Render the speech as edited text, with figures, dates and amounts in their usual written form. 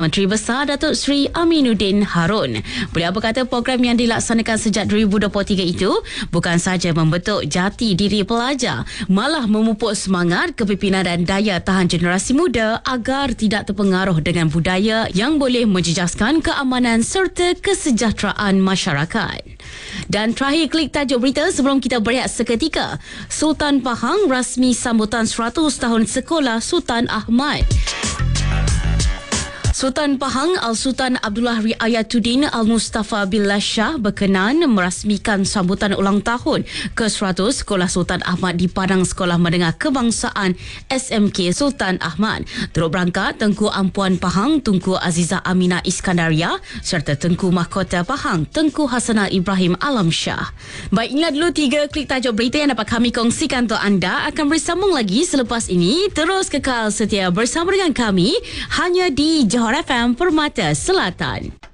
Menteri Besar Datuk Seri Aminuddin Harun. Beliau berkata program yang dilaksanakan sejak 2023 itu bukan sahaja membentuk jati diri pelajar, malah memupuk semangat, kepimpinan dan daya tahan generasi muda agar tidak terpengaruh dengan budaya yang boleh menjejaskan keamanan serta kesejahteraan masyarakat. Dan terakhir, klik tajuk berita sebelum kita berehat seketika. Sultan Pahang rasmi sambutan 100 tahun sekolah Sultan Ahmad. Sultan Pahang Al-Sultan Abdullah Riayatuddin Al-Mustafa Billah Shah berkenan merasmikan sambutan ulang tahun ke-100 Sekolah Sultan Ahmad di Padang Sekolah Menengah Kebangsaan SMK Sultan Ahmad. Turut berangkat Tengku Ampuan Pahang Tunku Azizah Aminah Iskandaria serta Tengku Mahkota Pahang Tengku Hasanah Ibrahim Alam Shah. Baik, inilah dulu 3 klik tajuk berita yang dapat kami kongsikan untuk anda. Akan bersambung lagi selepas ini. Terus kekal setia bersama dengan kami hanya di Johor FM Permata Selatan.